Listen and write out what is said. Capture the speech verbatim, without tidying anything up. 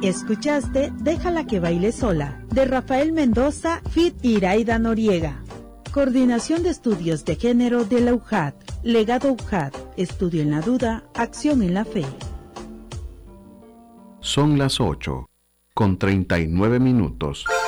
Escuchaste Déjala que baile sola, de Rafael Mendoza, feat. Iraida Noriega. Coordinación de Estudios de Género de la U J A D. Legado U J A D. Estudio en la duda, acción en la fe. Son las ocho, con treinta y nueve minutos.